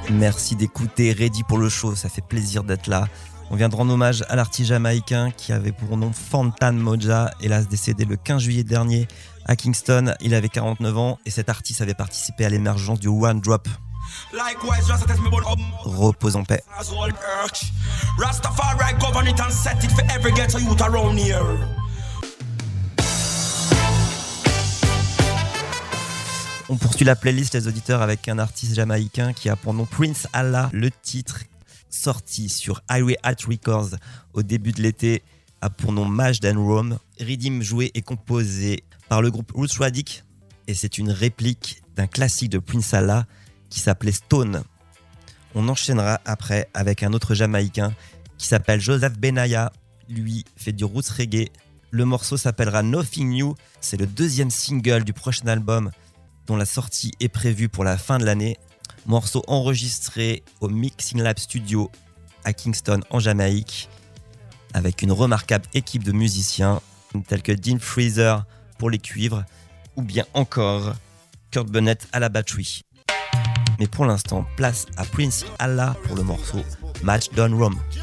Merci d'écouter Ready pour le show, ça fait plaisir d'être là. On vient de rendre hommage à l'artiste jamaïcain qui avait pour nom Fantan Mojah, hélas décédé le 15 juillet dernier à Kingston. Il avait 49 ans et cet artiste avait participé à l'émergence du One Drop. Repose en paix. On poursuit la playlist, les auditeurs, avec un artiste jamaïcain qui a pour nom Prince Allah. Le titre, sorti sur Highway Hat Records au début de l'été, a pour nom Mashed and Rome. Rhythm joué et composé par le groupe Roots Radic et c'est une réplique d'un classique de Prince Allah qui s'appelait Stone. On enchaînera après avec un autre jamaïcain qui s'appelle Joseph Benaya. Lui fait du roots reggae. Le morceau s'appellera Nothing New. C'est le deuxième single du prochain album dont la sortie est prévue pour la fin de l'année. Morceau enregistré au Mixing Lab Studio à Kingston en Jamaïque avec une remarquable équipe de musiciens tels que Dean Fraser pour les cuivres ou bien encore Kurt Bennett à la batterie. Mais pour l'instant, place à Prince Allah pour le morceau Match Done Rome.